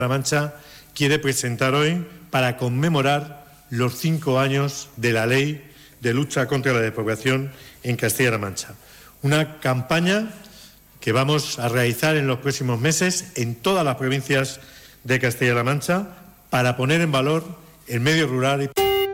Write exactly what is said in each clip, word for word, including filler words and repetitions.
La Mancha quiere presentar hoy para conmemorar los cinco años de la Ley de Lucha contra la Despoblación en Castilla-La Mancha. Una campaña que vamos a realizar en los próximos meses en todas las provincias de Castilla-La Mancha para poner en valor el medio rural.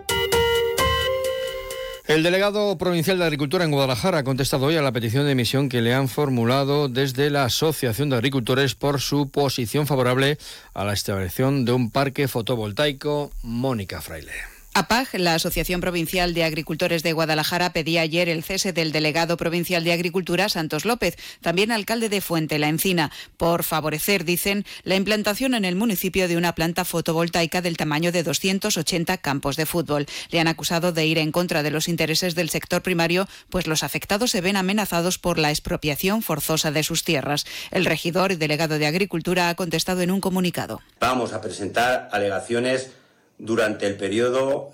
El delegado provincial de Agricultura en Guadalajara ha contestado hoy a la petición de dimisión que le han formulado desde la Asociación de Agricultores por su posición favorable a la instalación de un parque fotovoltaico. Mónica Fraile. A P A G, la Asociación Provincial de Agricultores de Guadalajara, pedía ayer el cese del delegado provincial de Agricultura, Santos López, también alcalde de Fuente la Encina, por favorecer, dicen, la implantación en el municipio de una planta fotovoltaica del tamaño de doscientos ochenta campos de fútbol. Le han acusado de ir en contra de los intereses del sector primario, pues los afectados se ven amenazados por la expropiación forzosa de sus tierras. El regidor y delegado de Agricultura ha contestado en un comunicado. Vamos a presentar alegaciones durante el periodo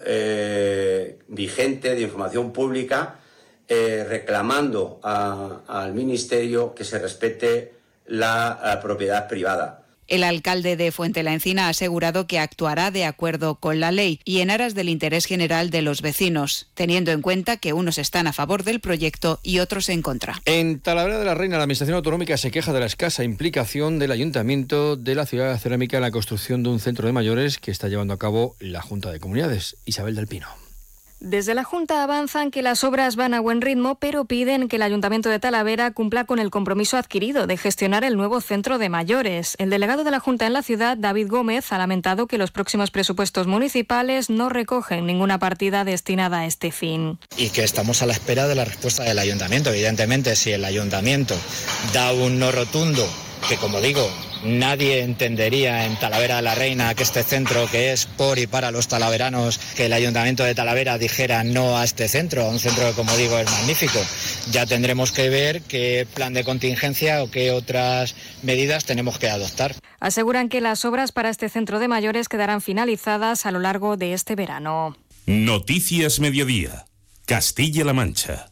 eh, vigente de información pública, eh, reclamando a, al Ministerio que se respete la, la propiedad privada. El alcalde de Fuente la Encina ha asegurado que actuará de acuerdo con la ley y en aras del interés general de los vecinos, teniendo en cuenta que unos están a favor del proyecto y otros en contra. En Talavera de la Reina, la Administración Autonómica se queja de la escasa implicación del Ayuntamiento de la ciudad cerámica en la construcción de un centro de mayores que está llevando a cabo la Junta de Comunidades. Isabel del Pino. Desde la Junta avanzan que las obras van a buen ritmo, pero piden que el Ayuntamiento de Talavera cumpla con el compromiso adquirido de gestionar el nuevo centro de mayores. El delegado de la Junta en la ciudad, David Gómez, ha lamentado que los próximos presupuestos municipales no recogen ninguna partida destinada a este fin. Y que estamos a la espera de la respuesta del Ayuntamiento. Evidentemente, si el Ayuntamiento da un no rotundo, que como digo, nadie entendería en Talavera de la Reina que este centro, que es por y para los talaveranos, que el Ayuntamiento de Talavera dijera no a este centro, a un centro que, como digo, es magnífico. Ya tendremos que ver qué plan de contingencia o qué otras medidas tenemos que adoptar. Aseguran que las obras para este centro de mayores quedarán finalizadas a lo largo de este verano. Noticias Mediodía. Castilla-La Mancha.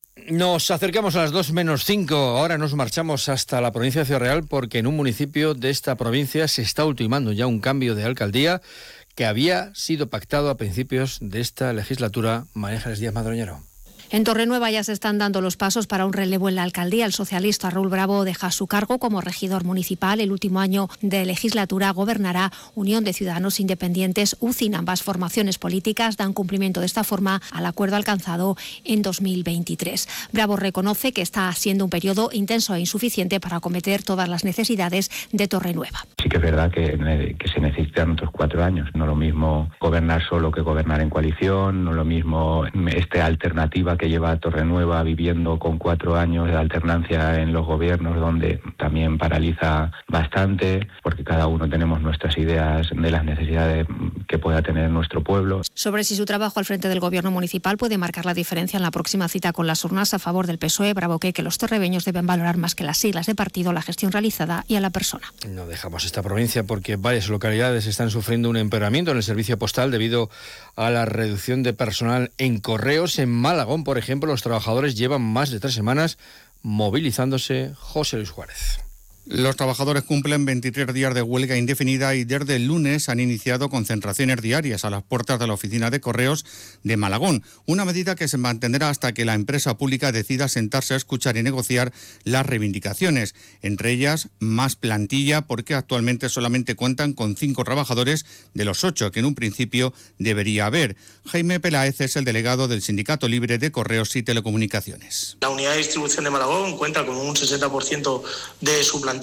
Nos acercamos a las dos menos cinco. Ahora nos marchamos hasta la provincia de Ciudad Real porque en un municipio de esta provincia se está ultimando ya un cambio de alcaldía que había sido pactado a principios de esta legislatura. María Ángeles Díaz Madroñero. En Torrenueva ya se están dando los pasos para un relevo en la alcaldía. El socialista Raúl Bravo deja su cargo como regidor municipal. El último año de legislatura gobernará Unión de Ciudadanos Independientes, U C I. Ambas formaciones políticas dan cumplimiento de esta forma al acuerdo alcanzado en dos mil veintitrés. Bravo reconoce que está siendo un periodo intenso e insuficiente para acometer todas las necesidades de Torrenueva. Sí que es verdad que, que se necesitan otros cuatro años. No lo mismo gobernar solo que gobernar en coalición, no lo mismo esta alternativa que lleva a Torrenueva viviendo con cuatro años de alternancia en los gobiernos, donde también paraliza bastante, porque cada uno tenemos nuestras ideas de las necesidades que pueda tener nuestro pueblo. Sobre si su trabajo al frente del gobierno municipal puede marcar la diferencia en la próxima cita con las urnas a favor del P S O E, Bravo cree que los torreveños deben valorar más que las siglas de partido la gestión realizada y a la persona. No dejamos esta provincia porque varias localidades están sufriendo un empeoramiento en el servicio postal debido a la reducción de personal en correos. En Malagón, por ejemplo, los trabajadores llevan más de tres semanas movilizándose. José Luis Juárez. Los trabajadores cumplen veintitrés días de huelga indefinida y desde el lunes han iniciado concentraciones diarias a las puertas de la oficina de correos de Malagón, una medida que se mantendrá hasta que la empresa pública decida sentarse a escuchar y negociar las reivindicaciones, entre ellas más plantilla, porque actualmente solamente cuentan con cinco trabajadores de los ocho que en un principio debería haber. Jaime Peláez es el delegado del Sindicato Libre de Correos y Telecomunicaciones. La unidad de distribución de Malagón cuenta con un sesenta por ciento de su plantilla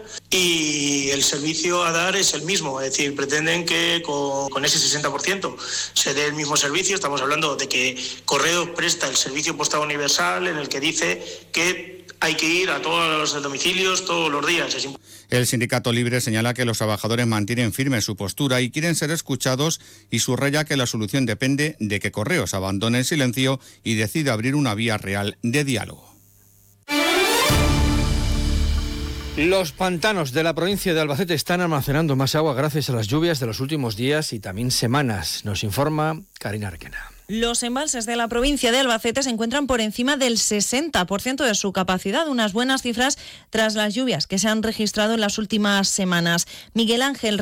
y el servicio a dar es el mismo, es decir, pretenden que con, con ese sesenta por ciento se dé el mismo servicio. Estamos hablando de que Correos presta el servicio postal universal en el que dice que hay que ir a todos los domicilios todos los días. Es El Sindicato Libre señala que los trabajadores mantienen firme su postura y quieren ser escuchados y subraya que la solución depende de que Correos abandone el silencio y decida abrir una vía real de diálogo. Los pantanos de la provincia de Albacete están almacenando más agua gracias a las lluvias de los últimos días y también semanas, nos informa Karina Arquena. Los embalses de la provincia de Albacete se encuentran por encima del sesenta por ciento de su capacidad, unas buenas cifras tras las lluvias que se han registrado en las últimas semanas. Miguel Ángel